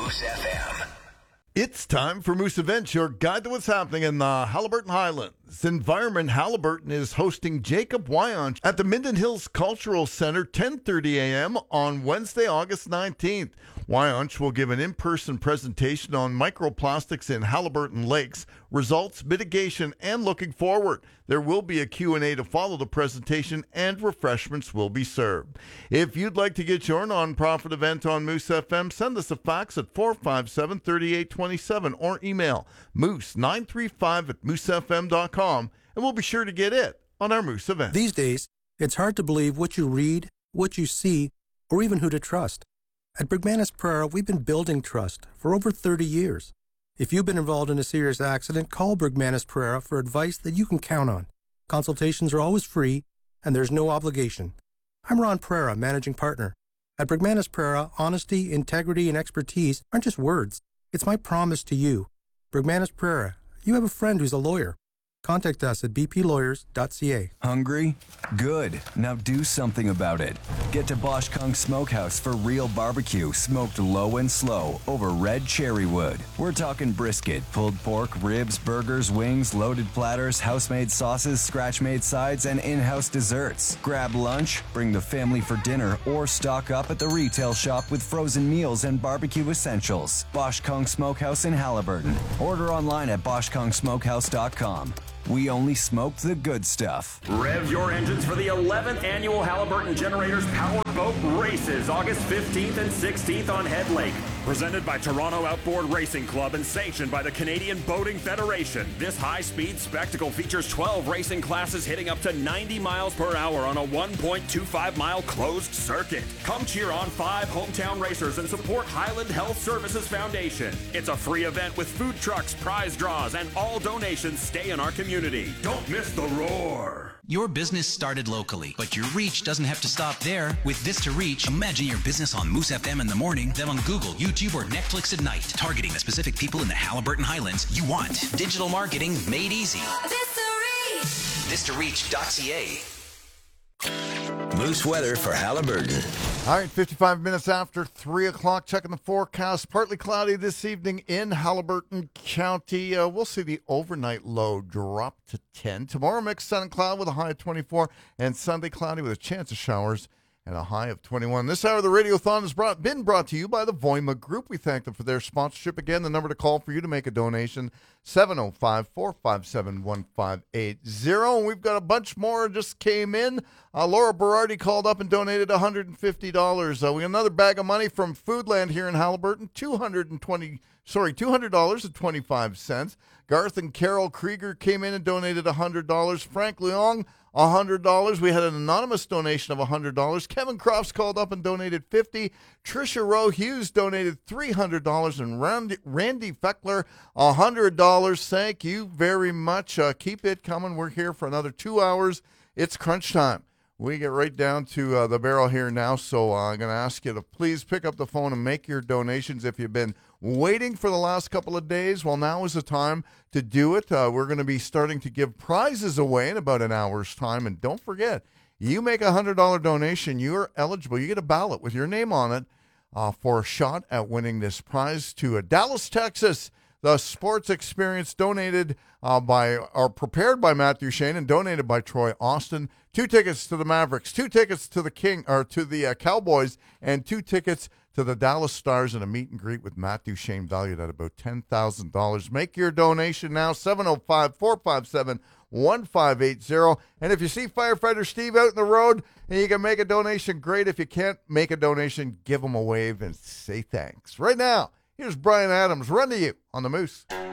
Moose FM. It's time for Moose Events, your guide to what's happening in the Haliburton Highlands. Environment Haliburton is hosting Jacob Wyonch at the Minden Hills Cultural Center, 10:30 a.m. on Wednesday, August 19th. Wyonch will give an in-person presentation on microplastics in Haliburton lakes, results, mitigation, and looking forward. There will be a Q&A to follow the presentation, and refreshments will be served. If you'd like to get your nonprofit event on Moose FM, send us a fax at 457-3827 or email moose935@moosefm.com, and we'll be sure to get it on our Moose event. These days, it's hard to believe what you read, what you see, or even who to trust. At Brigmanis Prairie, we've been building trust for over 30 years. If you've been involved in a serious accident, call Brigmanis Prairie for advice that you can count on. Consultations are always free, and there's no obligation. I'm Ron Prairie, managing partner. At Brigmanis Prairie, honesty, integrity, and expertise aren't just words. It's my promise to you. Brigmanis Prairie, you have a friend who's a lawyer. Contact us at bplawyers.ca. Hungry? Good. Now do something about it. Get to Bosch Kung Smokehouse for real barbecue, smoked low and slow over red cherry wood. We're talking brisket, pulled pork, ribs, burgers, wings, loaded platters, house-made sauces, scratch-made sides, and in-house desserts. Grab lunch, bring the family for dinner, or stock up at the retail shop with frozen meals and barbecue essentials. Bosch Kung Smokehouse in Haliburton. Order online at boschkungsmokehouse.com. We only smoke the good stuff. Rev your engines for the 11th annual Haliburton Generators Power Boat Races, August 15th and 16th on Head Lake. Presented by Toronto Outboard Racing Club and sanctioned by the Canadian Boating Federation. This high-speed spectacle features 12 racing classes hitting up to 90 miles per hour on a 1.25-mile closed circuit. Come cheer on 5 hometown racers and support Highland Health Services Foundation. It's a free event with food trucks, prize draws, and all donations stay in our community. Don't miss the roar. Your business started locally, but your reach doesn't have to stop there. With This to Reach, imagine your business on Moose FM in the morning, then on Google, YouTube, or Netflix at night, targeting the specific people in the Haliburton Highlands you want. Digital marketing made easy. ThisToReach.ca. Moose weather for Haliburton. All right, 55 minutes after 3 o'clock, checking the forecast. Partly cloudy this evening in Haliburton County. We'll see the overnight low drop to 10. Tomorrow, mixed sun and cloud with a high of 24. And Sunday, cloudy with a chance of showers and a high of 21. This hour of the Radiothon has been brought to you by the Voima Group. We thank them for their sponsorship. Again, the number to call for you to make a donation, 705-457-1580. And we've got a bunch more just came in. Laura Berardi called up and donated $150. We got another bag of money from Foodland here in Haliburton, $200.25. Garth and Carol Krieger came in and donated $100. Frank Leong, $100. We had an anonymous donation of $100. Kevin Crofts called up and donated $50. Tricia Rowe Hughes donated $300. And Randy Feckler, $100. Thank you very much. Keep it coming. We're here for another 2 hours. It's crunch time. We get right down to the barrel here now, so I'm going to ask you to please pick up the phone and make your donations. If you've been waiting for the last couple of days, well, now is the time to do it. We're going to be starting to give prizes away in about an hour's time, and don't forget, you make a $100 donation, you're eligible. You get a ballot with your name on it for a shot at winning this prize to Dallas, Texas. The sports experience donated prepared by Matt Duchesne and donated by Troy Austin. 2 tickets to the Mavericks, 2 tickets to the Cowboys, and 2 tickets to the Dallas Stars in a meet and greet with Matt Duchesne, valued at about $10,000. Make your donation now, 705-457-1580. And if you see Firefighter Steve out in the road and you can make a donation, great. If you can't make a donation, give him a wave and say thanks. Right now, here's Brian Adams. Run to you on the Moose.